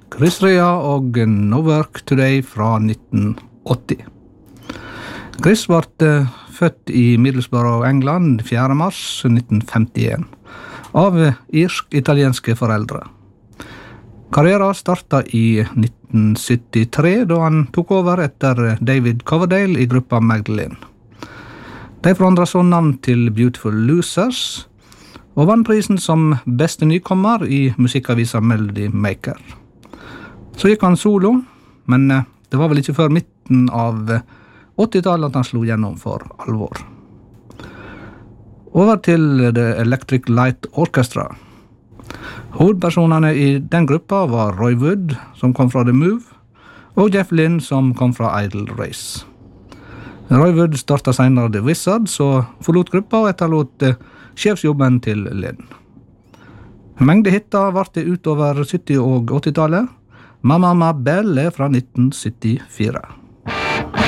Chris Rea og No Work Today fra 1980. Chris ble født i Middlesbrough, England, 4. mars 1951, av irsk-italienske foreldre. Karrieren startet i 1973, da han tok over etter David Coverdale i gruppa Magdalene. De forandret så navn til Beautiful Losers, og vann prisen som beste nykommer i musikkavisa Melody Maker. Så gikk han solo, men det var vel ikke før midten av 80-tallet at han slo gjennom for alvor. Over til The Electric Light Orchestra. Hovedpersonene i den gruppa var Roy Wood, som kom fra The Move, og Jeff Lynne, som kom fra Idle Race. Roy Wood startet senere The Wizards, og forlot gruppa og etterlot sjefsjobben til Lynne. Mengde hitter var det utover 70- og 80-tallet. Mamma Ma Belle fra 1974.